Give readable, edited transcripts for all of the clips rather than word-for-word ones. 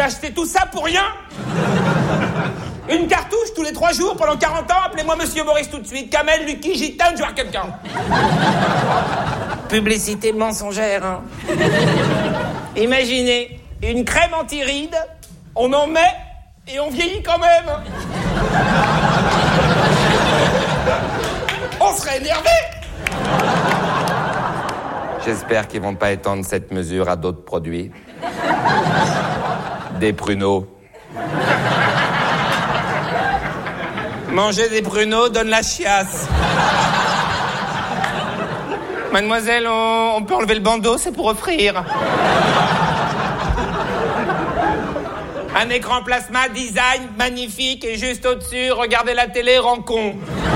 J'ai acheté tout ça pour rien. Une cartouche tous les 3 jours pendant 40 ans. Appelez-moi Monsieur Boris tout de suite. Kamel, Lucky, Gitane, je vois quelqu'un. Publicité mensongère, hein. Imaginez, une crème anti-rides, on en met et on vieillit quand même. On serait énervé. J'espère qu'ils vont pas étendre cette mesure à d'autres produits. Des pruneaux. Manger des pruneaux donne la chiasse. Mademoiselle, on peut enlever le bandeau, c'est pour offrir. Un écran plasma, design, magnifique, et juste au-dessus, regardez la télé, rend con.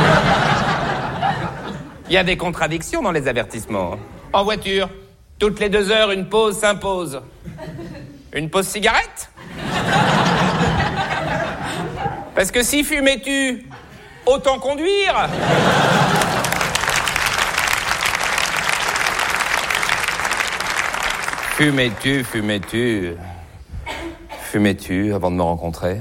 Il y a des contradictions dans les avertissements. En voiture, toutes les 2 heures, une pause s'impose. Une pause cigarette ? Parce que si fumer tue, autant conduire. Fumais-tu avant de me rencontrer?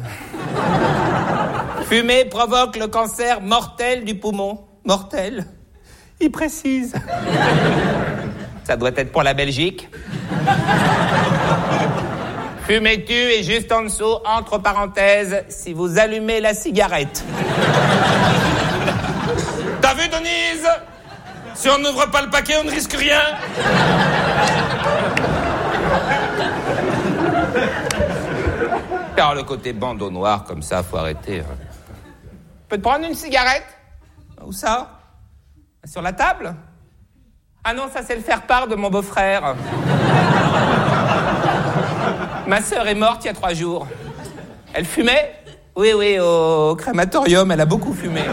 Fumer provoque le cancer mortel du poumon. Mortel? Il précise. Ça doit être pour la Belgique. Fumez-tu et juste en dessous, entre parenthèses, si vous allumez la cigarette. T'as vu, Denise? Si on n'ouvre pas le paquet, on ne risque rien. Alors, le côté bandeau noir, comme ça, faut arrêter. Peux te prendre une cigarette? Où ça? Sur la table? Ah non, ça, c'est le faire-part de mon beau-frère. Ma sœur est morte il y a 3 jours. Elle fumait? Oui, au crématorium, elle a beaucoup fumé.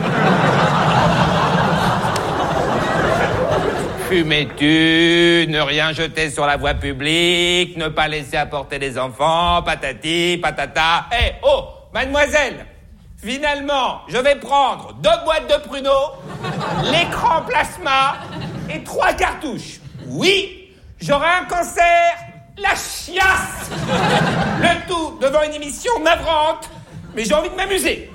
Fumais-tu, ne rien jeter sur la voie publique, ne pas laisser apporter les enfants, patati, patata. Oh, mademoiselle, finalement, je vais prendre 2 boîtes de pruneaux, l'écran plasma et 3 cartouches. Oui, j'aurai un cancer, la chiasse. Le tout devant une émission navrante, mais j'ai envie de m'amuser.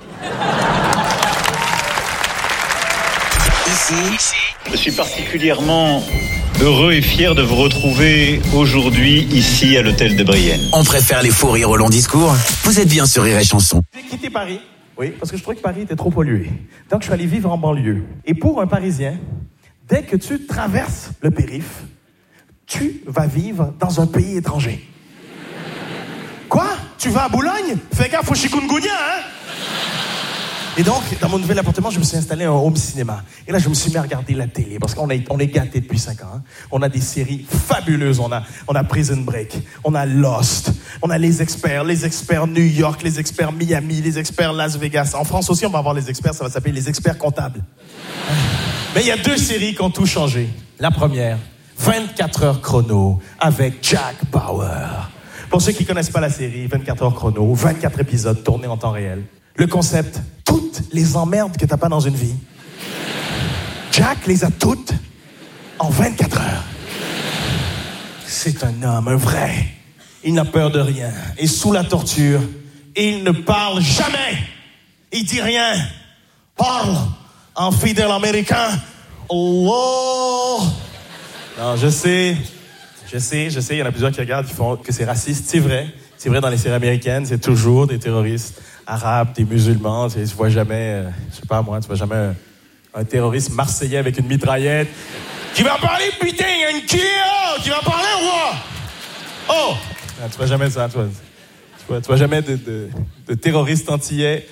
Ici, je suis particulièrement heureux et fier de vous retrouver aujourd'hui ici à l'hôtel de Brienne. On préfère les fous rires au long discours. Vous êtes bien sur Rire et Chanson. J'ai quitté Paris, oui, parce que je trouvais que Paris était trop pollué. Donc je suis allé vivre en banlieue. Et pour un Parisien, dès que tu traverses le périph', tu vas vivre dans un pays étranger. Quoi? Tu vas à Boulogne? Fais gaffe au chikungunya, hein? Et donc, dans mon nouvel appartement, je me suis installé un home cinéma. Et là, je me suis mis à regarder la télé, parce qu'on est gâtés depuis 5 ans. Hein. On a des séries fabuleuses. On a Prison Break, on a Lost, on a les experts New York, les experts Miami, les experts Las Vegas. En France aussi, on va avoir les experts, ça va s'appeler les experts comptables. Mais il y a 2 séries qui ont tout changé. La première, 24 heures chrono, avec Jack Bauer. Pour ceux qui connaissent pas la série, 24 heures chrono, 24 épisodes tournés en temps réel. Le concept, toutes les emmerdes que t'as pas dans une vie, Jack les a toutes en 24 heures. C'est un homme, un vrai. Il n'a peur de rien. Et sous la torture, il ne parle jamais. Il dit rien. Parle en fidèle américain. Oh! Non, je sais. Il y en a plusieurs qui regardent, qui font que c'est raciste. C'est vrai dans les séries américaines, c'est toujours des terroristes arabes, des musulmans. Tu vois jamais, je sais pas moi, tu vois jamais un terroriste marseillais avec une mitraillette qui va parler, putain, il y a une Kia qui va parler ou quoi? Oh! Non, tu vois jamais ça, tu vois jamais de terroristes antillais.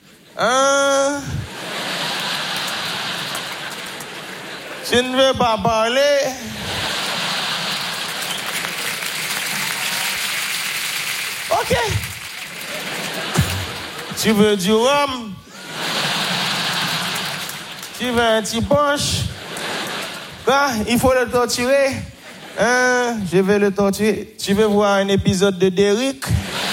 Tu ne veux pas parler? OK. Tu veux du rhum? Tu veux un petit punch? Quoi? Il faut le torturer? Je vais le torturer. Tu veux voir un épisode de Derrick?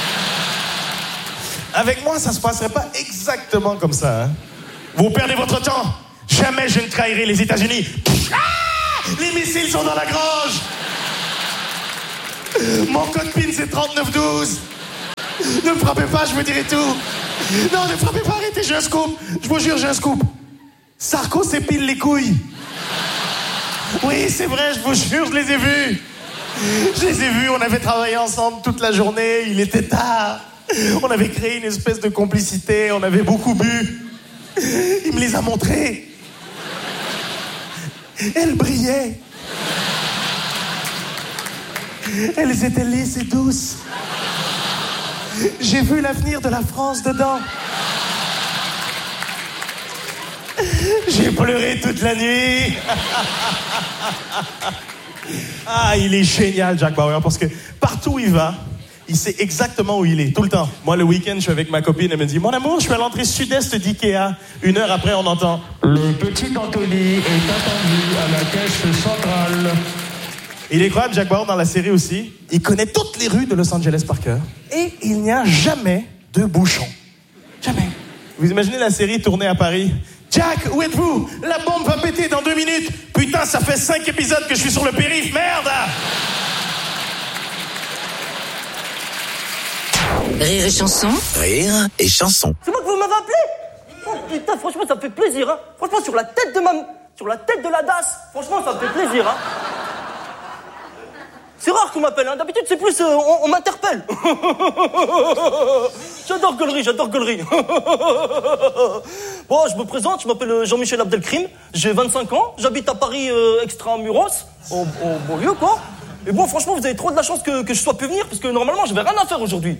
Avec moi, ça se passerait pas exactement comme ça. Hein? Vous perdez votre temps. Jamais je ne trahirai les États-Unis. Ah! Les missiles sont dans la grange. Mon code PIN, c'est 3912. Ne me frappez pas, je vous dirai tout. Non, ne frappez pas, arrêtez, j'ai un scoop. Je vous jure, j'ai un scoop. Sarko s'épile les couilles. Oui, c'est vrai, je vous jure, je les ai vus. Je les ai vus, on avait travaillé ensemble toute la journée, il était tard. On avait créé une espèce de complicité, on avait beaucoup bu. Il me les a montrées. Elles brillaient. Elles étaient lisses et douces. J'ai vu l'avenir de la France dedans. J'ai pleuré toute la nuit. Ah, il est génial, Jack Bauer, parce que partout où il va, il sait exactement où il est, tout le temps. Moi, le week-end, je suis avec ma copine, elle me dit « Mon amour, je suis à l'entrée sud-est d'Ikea. » 1 heure après, on entend « Le petit Anthony est attendu à la caisse centrale. » Il est incroyable, Jack Bauer, dans la série aussi. Il connaît toutes les rues de Los Angeles par cœur. Et il n'y a jamais de bouchon. Jamais. Vous imaginez la série tournée à Paris? Jack, où êtes-vous? La bombe va péter dans 2 minutes. Putain, ça fait 5 épisodes que je suis sur le périph', merde! Rire et chanson. Rire et chanson. C'est moi que vous m'avez appelé? Oh putain, franchement, ça me fait plaisir, hein. Franchement, sur la tête de la DAS, franchement, ça me fait plaisir, hein. C'est rare qu'on m'appelle, hein. D'habitude, c'est plus, on m'interpelle. J'adore gaulerie. Bon, je me présente, je m'appelle Jean-Michel Abdelkrim, j'ai 25 ans, j'habite à Paris, extramuros, au banlieue, quoi. Et bon, franchement, vous avez trop de la chance que je sois pu venir, parce que normalement, je n'avais rien à faire aujourd'hui.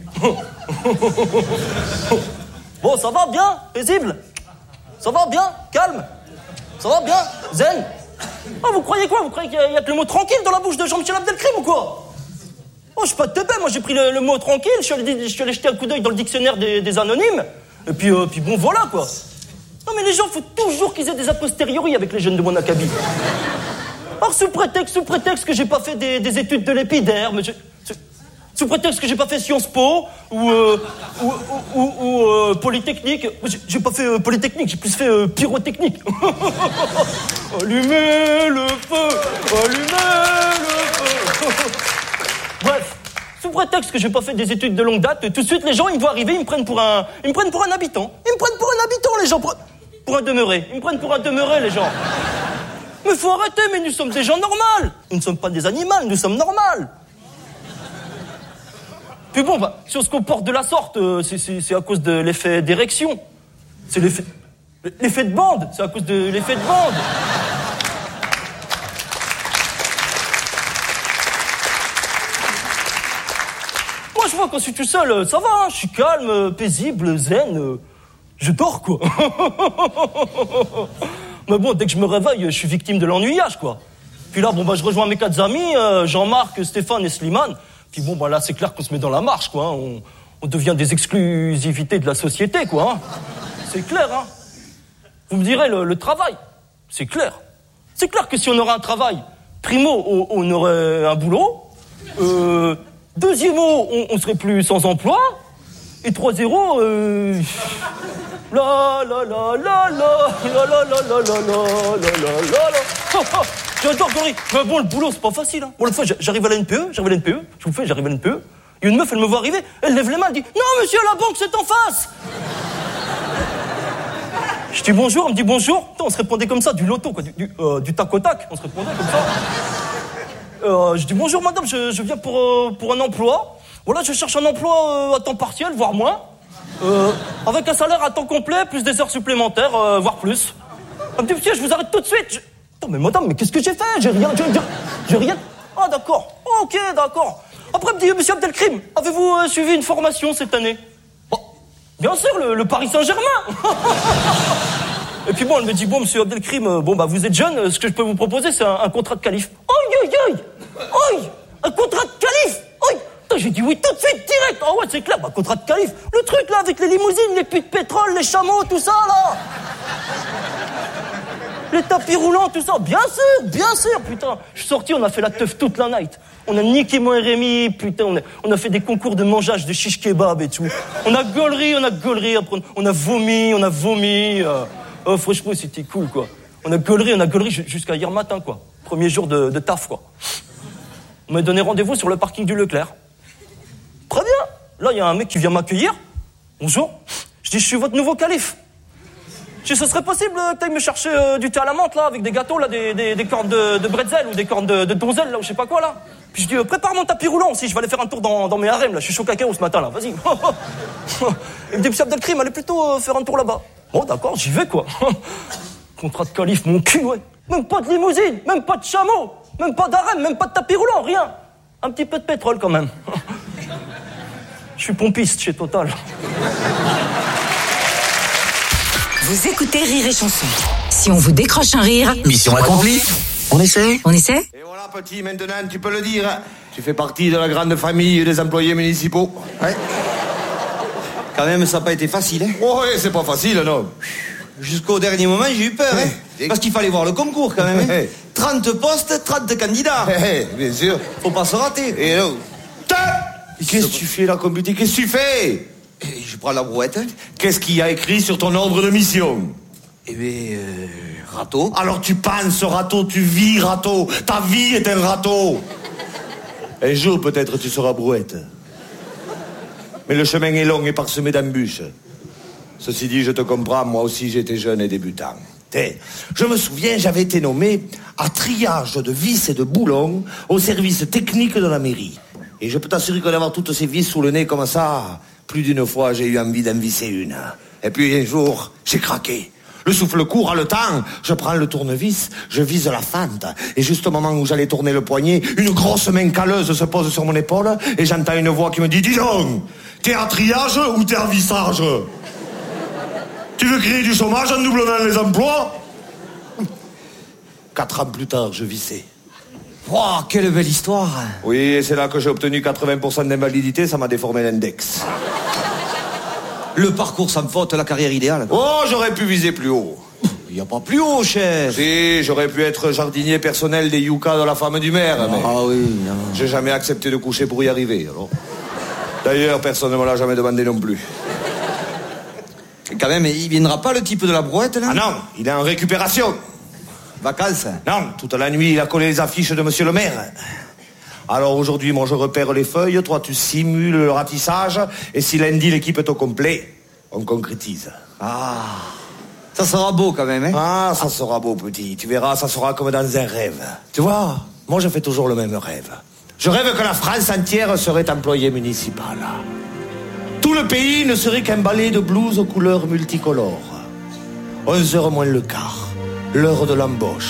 Bon, ça va bien, paisible. Ça va bien, calme. Ça va bien, zen. Ah, vous croyez quoi? Vous croyez qu'il y a que le mot tranquille dans la bouche de Jean-Michel Abdelkrim ou quoi? Oh, je suis pas de teubé, moi j'ai pris le mot tranquille, je suis allé jeter un coup d'œil dans le dictionnaire des anonymes, et puis bon, voilà, quoi. Non, mais les gens, faut toujours qu'ils aient des a posteriori avec les jeunes de mon acabit. Alors, sous prétexte que j'ai pas fait des études de l'épiderme, sous prétexte que j'ai pas fait Sciences Po, ou Polytechnique, j'ai pas fait Polytechnique, j'ai plus fait pyrotechnique. Allumez le feu, allumez le feu. Bref, sous prétexte que j'ai pas fait des études de longue date, tout de suite les gens ils me voient arriver, ils me prennent pour un habitant. Ils me prennent pour un habitant, les gens, pour un demeuré. Ils me prennent pour un demeuré, les gens. Mais faut arrêter, mais nous sommes des gens normaux. Nous ne sommes pas des animaux, nous sommes normaux. Puis bon, bah, si on se comporte de la sorte, c'est à cause de l'effet d'érection. C'est l'effet de bande, c'est à cause de l'effet de bande. Moi, je vois, quand je suis tout seul, ça va, hein, je suis calme, paisible, zen, je dors, quoi. Mais bon, dès que je me réveille, je suis victime de l'ennuyage, quoi. Puis là, bon, bah, je rejoins mes 4 amis, Jean-Marc, Stéphane et Slimane. Puis bon, bah là, c'est clair qu'on se met dans la marche, quoi. Hein. On devient des exclusivités de la société, quoi. Hein. C'est clair, hein. Vous me direz, le travail, c'est clair. C'est clair que si on aurait un travail, primo, on aurait un boulot. Deuxièmement, on serait plus sans emploi. Et 3-0, la la la la la la la la la la la la la. J'adore gaulerie. Mais bon, le boulot, c'est pas facile. Hein. Bon, l'autre fois, j'arrive à la NPE. J'arrive à la NPE. Il y a une meuf, elle me voit arriver. Elle lève les mains, elle dit « Non, monsieur, la banque, c'est en face !» Je dis bonjour, elle me dit bonjour. Putain, on se répondait comme ça, du loto, quoi, du tac au tac. On se répondait comme ça. Je dis bonjour, madame, je viens pour un emploi. Voilà, je cherche un emploi à temps partiel, voire moins. Avec un salaire à temps complet, plus des heures supplémentaires, voire plus. Elle me dit, monsieur, je vous arrête tout de suite. Attends, mais madame, mais qu'est-ce que j'ai fait? J'ai rien. Ah, d'accord. Oh, ok, d'accord. Après, elle me dit, monsieur Abdelkrim, avez-vous suivi une formation cette année? Oh, bien sûr, le Paris Saint-Germain. Et puis bon, elle me dit, bon, monsieur Abdelkrim, bon, bah, vous êtes jeune, ce que je peux vous proposer, c'est un contrat de qualif. Aïe, un contrat de qualif. Aïe. J'ai dit oui tout de suite, direct. Ah ouais, c'est clair, bah, contrat de qualif. Le truc, là, avec les limousines, les puits de pétrole, les chameaux, tout ça, là. Les tapis roulants, tout ça. Bien sûr, putain. Je suis sorti, on a fait la teuf toute la night. On a niqué moi et Rémi, putain, on a fait des concours de mangeage de shish kebab et tout. On a gaulerie, après, on a vomi. Franchement, c'était cool, quoi. On a gaulerie jusqu'à hier matin, quoi. Premier jour de taf, quoi. On m'a donné rendez-vous sur le parking du Leclerc. Très bien. Là, il y a un mec qui vient m'accueillir. Bonjour. Je dis, je suis votre nouveau calife. Je dis, ce serait possible que t'ailles me chercher du thé à la menthe, là, avec des gâteaux, là, des cornes de bretzel ou des cornes de donzelle, là, ou je sais pas quoi, là. Puis je dis, prépare mon tapis roulant aussi, je vais aller faire un tour dans mes harems, là. Je suis chaud cacao ce matin, là, vas-y. Il me dit, monsieur Abdelkrim, allez plutôt faire un tour là-bas. Bon, d'accord, j'y vais, quoi. Contrat de calife, mon cul, ouais. Même pas de limousine, même pas de chameau, même pas d'harem, même pas de tapis roulant, rien. Un petit peu de pétrole, quand même. Je suis pompiste chez Total. Vous écoutez Rire et Chanson. Si on vous décroche un rire... Mission accomplie. On essaie? On essaie? Et voilà, petit, maintenant, tu peux le dire. Tu fais partie de la grande famille des employés municipaux. Ouais. Quand même, ça n'a pas été facile, hein. Oh, ouais, c'est pas facile, non. Jusqu'au dernier moment, j'ai eu peur, hein. Parce qu'il fallait voir le concours, quand même, hein. 30 postes, 30 candidats. Bien sûr. Faut pas se rater. Et là... Qu'est-ce que tu fais là, computer? Qu'est-ce que tu fais? Je prends la brouette. Qu'est-ce qu'il y a écrit sur ton ordre de mission? Eh bien, râteau. Alors tu penses râteau, tu vis râteau. Ta vie est un râteau. Un jour, peut-être, tu seras brouette. Mais le chemin est long et parsemé d'embûches. Ceci dit, je te comprends, moi aussi j'étais jeune et débutant. Je me souviens, j'avais été nommé à triage de vis et de boulons au service technique de la mairie. Et je peux t'assurer que d'avoir toutes ces vis sous le nez comme ça, plus d'une fois j'ai eu envie d'en visser une. Et puis un jour, j'ai craqué. Le souffle court, haletant, je prends le tournevis, je vise la fente. Et juste au moment où j'allais tourner le poignet, une grosse main calleuse se pose sur mon épaule et j'entends une voix qui me dit « Dis donc, t'es à triage ou t'es à vissage ? Tu veux créer du chômage en doublant les emplois ?» 4 ans plus tard, je vissais. Wow, quelle belle histoire. Oui, et c'est là que j'ai obtenu 80% d'invalidité, ça m'a déformé l'index. Le parcours sans faute, la carrière idéale. Oh, j'aurais pu viser plus haut. Il n'y a pas plus haut, chef. Si, j'aurais pu être jardinier personnel des yucca de la femme du maire, mais... Ah oui, non. J'ai jamais accepté de coucher pour y arriver, alors. D'ailleurs, personne ne me l'a jamais demandé non plus. Et quand même, il viendra pas le type de la brouette, là? Ah non, il est en récupération. Vacances? Non, toute la nuit, il a collé les affiches de monsieur le maire. Alors aujourd'hui, moi je repère les feuilles, toi tu simules le ratissage, et si lundi l'équipe est au complet, on concrétise. Ah, ça sera beau quand même, hein? Ah, ça sera beau, petit. Tu verras, ça sera comme dans un rêve. Tu vois, moi je fais toujours le même rêve. Je rêve que la France entière serait employée municipale. Tout le pays ne serait qu'un balai de blouses aux couleurs multicolores. 11h moins le quart, l'heure de l'embauche.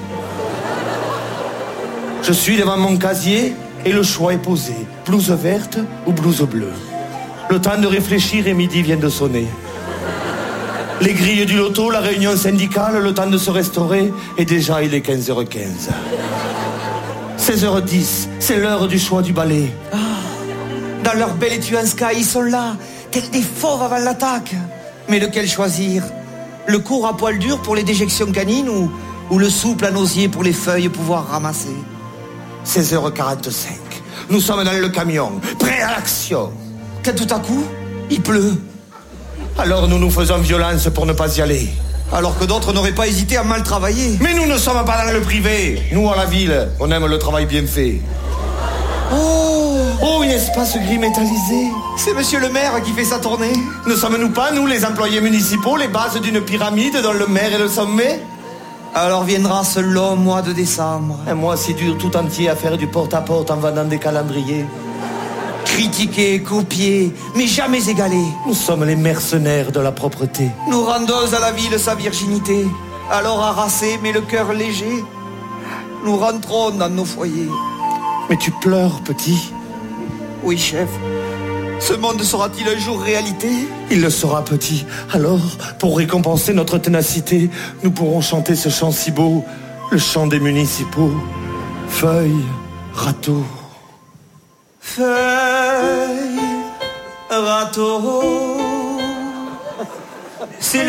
Je suis devant mon casier et le choix est posé. Blouse verte ou blouse bleue. Le temps de réfléchir et midi vient de sonner. Les grilles du loto, la réunion syndicale, le temps de se restaurer et déjà il est 15h15. 16h10, c'est l'heure du choix du balai. Ah, dans leur belle étui en sky, ils sont là, tels des fauves avant l'attaque. Mais lequel choisir? Le court à poil dur pour les déjections canines ou le souple à nosier pour les feuilles pouvoir ramasser? 16h45, nous sommes dans le camion, prêts à l'action. Quand tout à coup, il pleut. Alors nous nous faisons violence pour ne pas y aller. Alors que d'autres n'auraient pas hésité à mal travailler. Mais nous ne sommes pas dans le privé. Nous, à la ville, on aime le travail bien fait. Oh, un espace gris métallisé. C'est monsieur le maire qui fait sa tournée. Ne sommes-nous pas, nous, les employés municipaux, les bases d'une pyramide dont le maire est le sommet? Alors viendra ce long mois de décembre. Un mois si dur tout entier à faire du porte-à-porte en vendant des calendriers. Critiquer, copier, mais jamais égaler. Nous sommes les mercenaires de la propreté. Nous rendons à la ville sa virginité. Alors harassés, mais le cœur léger, nous rentrons dans nos foyers. Mais tu pleures, petit? Oui, chef. Ce monde sera-t-il un jour réalité? Il le sera, petit. Alors, pour récompenser notre ténacité, nous pourrons chanter ce chant si beau, le chant des municipaux. Feuilles, râteaux. Feuilles, râteaux.